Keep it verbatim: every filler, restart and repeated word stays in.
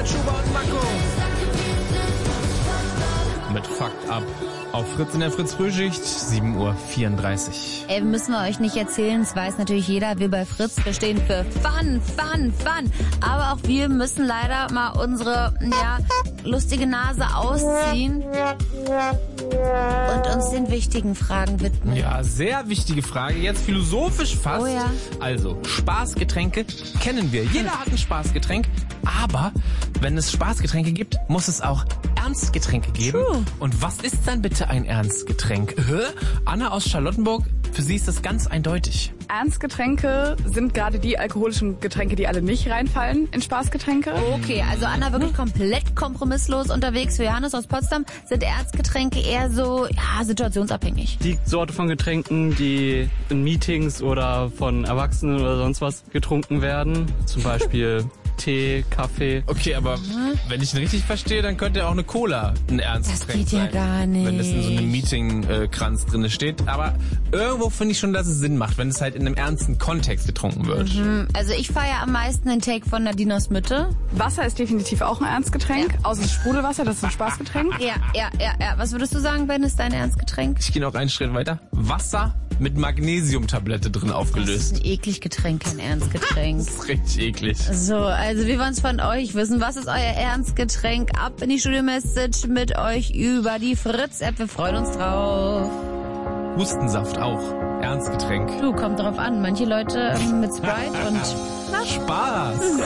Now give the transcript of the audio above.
Schuber und Marco. Mit Fakt ab. Auf Fritz in der Fritz-Frühschicht, sieben Uhr vierunddreißig. Ey, müssen wir euch nicht erzählen, das weiß natürlich jeder, wir bei Fritz, wir stehen für Fun, Fun, Fun. Aber auch wir müssen leider mal unsere, ja, lustige Nase ausziehen und uns den wichtigen Fragen widmen. Ja, sehr wichtige Frage, jetzt philosophisch fast. Oh ja. Also, Spaßgetränke kennen wir. Jeder hat ein Spaßgetränk, aber wenn es Spaßgetränke gibt, muss es auch Ernstgetränke geben. True. Und was ist dann bitte ein Ernstgetränk? Hä? Anna aus Charlottenburg, für sie ist das ganz eindeutig. Ernstgetränke sind gerade die alkoholischen Getränke, die alle nicht reinfallen in Spaßgetränke. Okay, also Anna wirklich komplett kompromisslos unterwegs. Für Johannes aus Potsdam sind Ernstgetränke eher so, ja, situationsabhängig. Die Sorte von Getränken, die in Meetings oder von Erwachsenen oder sonst was getrunken werden. Zum Beispiel Tee, Kaffee. Okay, aber wenn ich ihn richtig verstehe, dann könnte ja auch eine Cola ein Ernstgetränk Das geht ja sein, gar nicht. wenn es in so einem Meeting-Kranz drin steht. Aber irgendwo finde ich schon, dass es Sinn macht, wenn es halt in einem ernsten Kontext getrunken wird. Mhm. Also ich feiere am meisten den Take von Nadine aus Mitte. Wasser ist definitiv auch ein Ernstgetränk. Ja. Außer das Sprudelwasser, das ist ein Spaßgetränk. Ja, ja, ja, ja. Was würdest du sagen, Ben, ist dein Ernstgetränk? Ich gehe noch einen Schritt weiter. Wasser mit Magnesiumtablette drin Das aufgelöst. ist ein eklig Getränk, kein Ernstgetränk. Das ist richtig eklig. So, also wir wollen es von euch wissen. Was ist euer Ernstgetränk? Ab in die Studio-Message mit euch über die Fritz-App. Wir freuen uns drauf. Hustensaft auch. Ernstgetränk. Du, kommt drauf an. Manche Leute ähm, mit Sprite und... Spaß.